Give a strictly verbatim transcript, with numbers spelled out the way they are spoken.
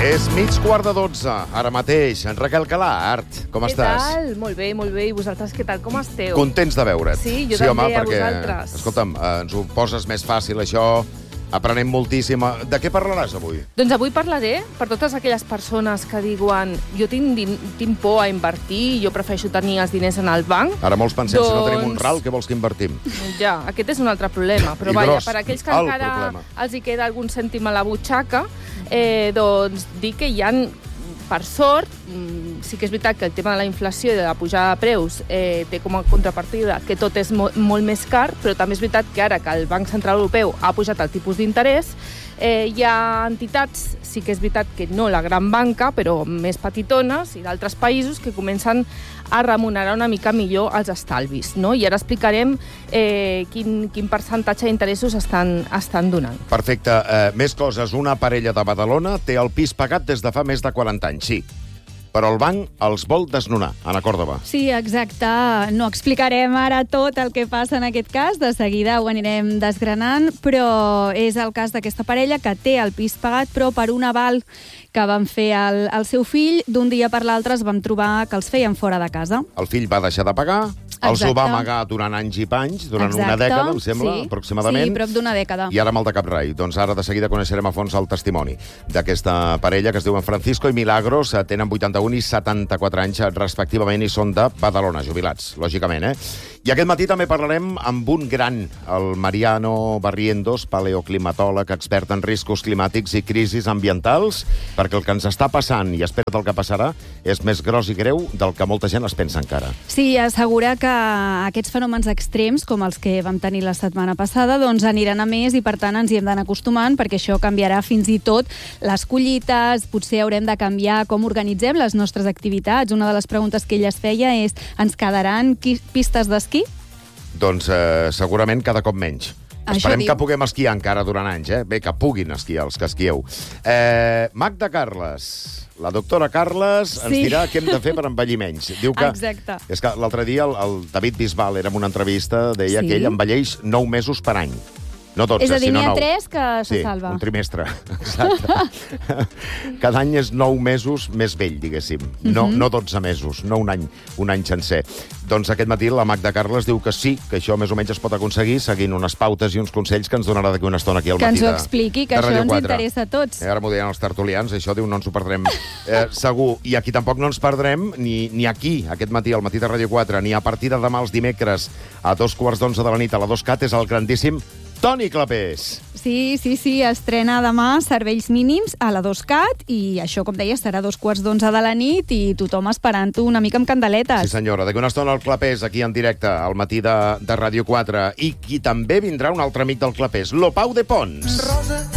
És mig quart de dotze, ara mateix. En Raquel Calart, com què estàs? Què tal? Molt bé, molt bé. I vosaltres què tal? Com esteu? Contents de veure't. Sí, jo sí, també, home, a perquè, vosaltres. Escolta'm, eh, ens ho poses més fàcil, això. Aprenem moltíssim. De què parlaràs avui? Doncs avui parlaré per totes aquelles persones que diuen jo tinc, tinc por a invertir, jo prefereixo tenir els diners en el banc. Ara molts pensem, doncs... si no tenim un Doncs- ral, què vols que invertim? Ja, aquest és un altre problema. Però I vaja, gros, per aquells que el encara problema. els hi queda algun cèntim a la butxaca, eh, doncs dir que hi ha, per sort, mm, sí que és veritat que el tema de la inflació i de la pujada de preus eh, té com a contrapartida que tot és mo molt més car, però també és veritat que ara que el Banc Central Europeu ha pujat el tipus d'interès, eh, hi ha entitats, sí que és veritat que no la gran banca, però més petitones i d'altres països que comencen a remunerar una mica millor els estalvis, no? I ara explicarem eh, quin, quin percentatge d'interessos estan, estan donant. Perfecte. Eh, més coses. Una parella de Badalona té el pis pagat des de fa més de quaranta anys, sí. Però el banc els vol desnonar. Ana Còrdova. Sí, exacte. No explicarem ara tot el que passa en aquest cas, de seguida ho anirem desgranant, però és el cas d'aquesta parella que té el pis pagat, però per un aval que van fer al, al seu fill, d'un dia per l'altre es van trobar que els feien fora de casa. El fill va deixar de pagar, els Exacte. ho va amagar durant anys i panys, durant Exacte. una dècada, em sembla, sí. aproximadament. Sí, prop d'una dècada. I ara mal de cap rai. Doncs ara de seguida coneixerem a fons el testimoni d'aquesta parella que es diuen Francisco i Milagros, tenen vuitanta-un i setanta-quatre anys respectivament i són de Badalona, jubilats, lògicament, eh? I aquest matí també parlarem amb un gran, el Mariano Barrientos, paleoclimatòleg, expert en riscos climàtics i crisis ambientals, perquè el que ens està passant, i espera't el que passarà, és més gros i greu del que molta gent es pensa encara. Sí, assegura que aquests fenòmens extrems, com els que vam tenir la setmana passada, doncs aniran a més i, per tant, ens hi hem d'anar acostumant, perquè això canviarà fins i tot les collites, potser haurem de canviar com organitzem les nostres activitats. Una de les preguntes que ella es feia és: ens quedaran pistes d'esquí? Doncs eh, segurament cada cop menys. Això Esperem diu. que puguem esquiar encara durant anys, eh? Bé, que puguin esquiar els que esquieu. Eh, Magda Carles, la doctora Carles, ens Sí. dirà què hem de fer per envellir menys. Diu que, Exacte. és que l'altre dia el, el David Bisbal, era en una entrevista, deia Sí. que ell envelleix nou mesos per any. No dotze, És a dir, sinó n'hi ha nou. tres que se Sí, salva. un trimestre. Exacte. Cada any és nou mesos més vell, diguéssim. No, Mhm. no dotze mesos, no un any, un any sencer. Doncs aquest matí la Magda Carles diu que sí, que això més o menys es pot aconseguir seguint unes pautes i uns consells que ens donarà d'aquí una estona aquí al Que matí ens ho de- expliqui, que de això Ràdio ens quatre. interessa a tots. Eh, ara m'ho deien els tertulians, això diu no ens ho perdrem eh, segur. I aquí tampoc no ens perdrem ni, ni aquí, aquest matí, al matí de Ràdio quatre, ni a partir de demà els dimecres a dos quarts d'onze de la nit a la dos cat, és el grandíssim Toni Clapés. Sí, sí, sí, estrena demà Serveis mínims a la dos cat i això, com deia, serà a dos quarts d'onze de la nit i tothom esperant-ho una mica amb candeletes. Sí, senyora. D'aquí una estona el Clapés, aquí en directe, al matí de, de Ràdio quatre. I qui també vindrà un altre amic del Clapés, lo Pau de Pons. Rosa.